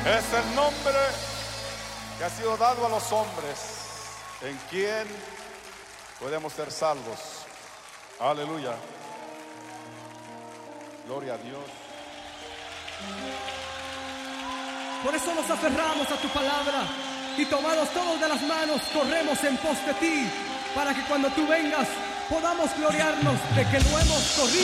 Es el nombre que ha sido dado a los hombres, en quien podemos ser salvos. Aleluya. Gloria a Dios. Por eso nos aferramos a tu palabra y tomados todos de las manos corremos en pos de ti, para que cuando tú vengas podamos gloriarnos de que lo hemos corrido